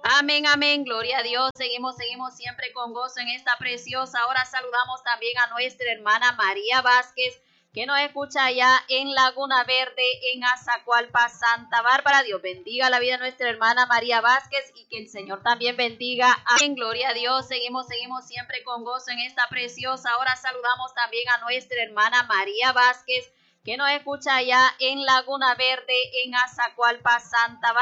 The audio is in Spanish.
Amén, amén, gloria a Dios. Seguimos siempre con gozo en esta preciosa hora. Saludamos también a nuestra hermana María Vázquez, que nos escucha allá en Laguna Verde, en Azacualpa, Santa Bárbara. Dios bendiga la vida de nuestra hermana María Vázquez y que el Señor también bendiga. Amén, gloria a Dios. Seguimos siempre con gozo en esta preciosa hora. Saludamos también a nuestra hermana María Vázquez, que nos escucha allá en Laguna Verde, en Azacualpa, Santa Bárbara.